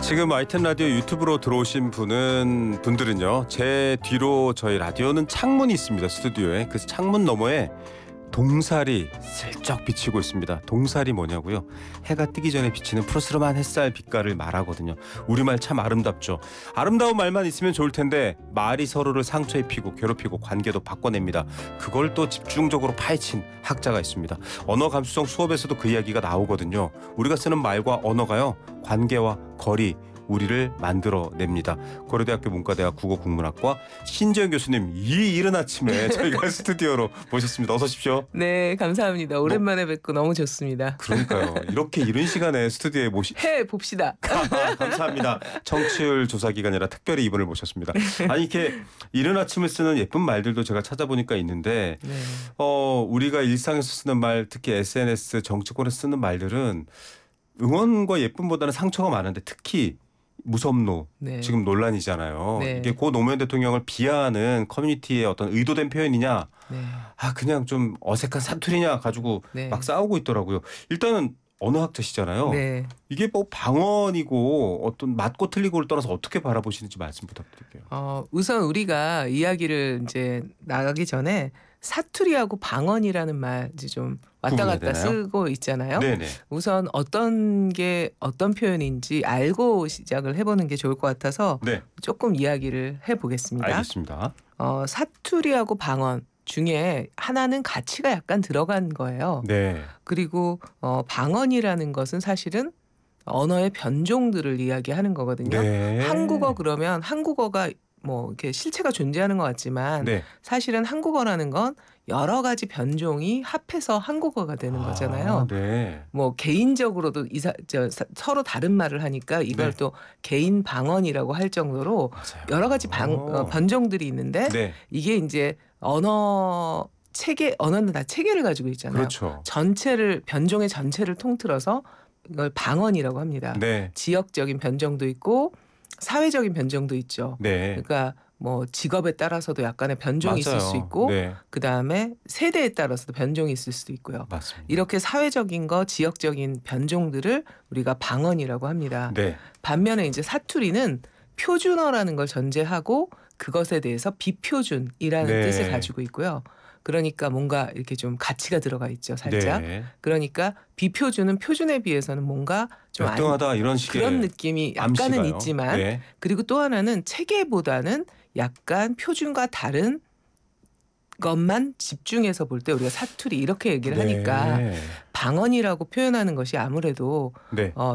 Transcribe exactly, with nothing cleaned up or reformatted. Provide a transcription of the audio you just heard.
지금 아이텐 라디오 유튜브로 들어오신 분은 분들은요, 제 뒤로 저희 라디오는 창문이 있습니다. 스튜디오에. 그 창문 너머에 동살이 슬쩍 비치고 있습니다. 동살이 뭐냐고요? 해가 뜨기 전에 비치는 푸르스름한 햇살 빛깔을 말하거든요. 우리말 참 아름답죠. 아름다운 말만 있으면 좋을 텐데 말이 서로를 상처 입히고 괴롭히고 관계도 바꿔냅니다. 그걸 또 집중적으로 파헤친 학자가 있습니다. 언어 감수성 수업에서도 그 이야기가 나오거든요. 우리가 쓰는 말과 언어가요, 관계와 거리, 우리를 만들어냅니다. 고려대학교 문과대학 국어국문학과 신재영 교수님, 이 이른 아침에 저희가 스튜디오로 모셨습니다. 어서 오십시오. 네, 감사합니다. 오랜만에 뭐, 뵙고 너무 좋습니다. 그러니까요. 이렇게 이른 시간에 스튜디오에 모시... 해봅시다. 아, 감사합니다. 청취율 조사 기간이라 특별히 이분을 모셨습니다. 아니, 이렇게 이른 아침을 쓰는 예쁜 말들도 제가 찾아보니까 있는데 네. 어, 우리가 일상에서 쓰는 말, 특히 에스엔에스, 정치권에서 쓰는 말들은 응원과 예쁨보다는 상처가 많은데, 특히 무섭노, 네. 지금 논란이잖아요. 네. 이게 고 노무현 대통령을 비하하는 커뮤니티의 어떤 의도된 표현이냐, 네. 아 그냥 좀 어색한 사투리냐 가지고 네. 막 싸우고 있더라고요. 일단은 언어학자시잖아요. 네. 이게 뭐 방언이고 어떤 맞고 틀리고를 떠나서 어떻게 바라보시는지 말씀 부탁드릴게요. 어, 우선 우리가 이야기를 이제 나가기 전에 사투리하고 방언이라는 말 이제 좀 왔다 갔다 쓰고 있잖아요. 네네. 우선 어떤 게 어떤 표현인지 알고 시작을 해보는 게 좋을 것 같아서 네. 조금 이야기를 해보겠습니다. 알겠습니다. 어, 사투리하고 방언 중에 하나는 가치가 약간 들어간 거예요. 네. 그리고 어, 방언이라는 것은 사실은 언어의 변종들을 이야기하는 거거든요. 네. 한국어 그러면 한국어가 뭐 이렇게 실체가 존재하는 것 같지만 네. 사실은 한국어라는 건 여러 가지 변종이 합해서 한국어가 되는 거잖아요. 아, 네. 뭐 개인적으로도 이사, 저, 사, 서로 다른 말을 하니까 이걸 네. 또 개인 방언이라고 할 정도로 맞아요. 여러 가지 방, 어, 변종들이 있는데 네. 이게 이제 언어 체계, 언어는 다 체계를 가지고 있잖아요. 그렇죠. 전체를 변종의 전체를 통틀어서 이걸 방언이라고 합니다. 네. 지역적인 변종도 있고 사회적인 변종도 있죠. 네. 그러니까 뭐 직업에 따라서도 약간의 변종이 맞아요. 있을 수 있고 네. 그다음에 세대에 따라서도 변종이 있을 수도 있고요. 맞습니다. 이렇게 사회적인 거, 지역적인 변종들을 우리가 방언이라고 합니다. 네. 반면에 이제 사투리는 표준어라는 걸 전제하고 그것에 대해서 비표준이라는 네. 뜻을 가지고 있고요. 그러니까 뭔가 이렇게 좀 가치가 들어가 있죠, 살짝. 네. 그러니까 비표준은 표준에 비해서는 뭔가 좀 열등하다 이런 식의 그런 느낌이 약간은 암시가요. 있지만 네. 그리고 또 하나는 체계보다는 약간 표준과 다른 것만 집중해서 볼 때 우리가 사투리 이렇게 얘기를 네. 하니까 방언이라고 표현하는 것이 아무래도 네. 어,